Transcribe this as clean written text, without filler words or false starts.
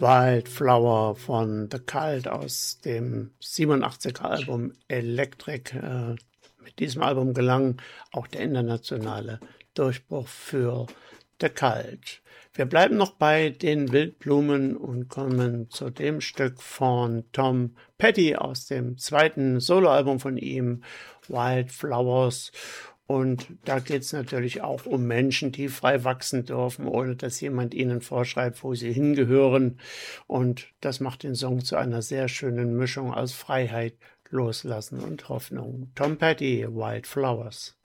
Wildflower von The Cult aus dem 87er Album Electric. Mit diesem Album gelang auch der internationale Durchbruch für The Cult. Wir bleiben noch bei den Wildblumen und kommen zu dem Stück von Tom Petty aus dem zweiten Soloalbum von ihm, Wildflowers. Und da geht es natürlich auch um Menschen, die frei wachsen dürfen, ohne dass jemand ihnen vorschreibt, wo sie hingehören. Und das macht den Song zu einer sehr schönen Mischung aus Freiheit, Loslassen und Hoffnung. Tom Petty, Wildflowers.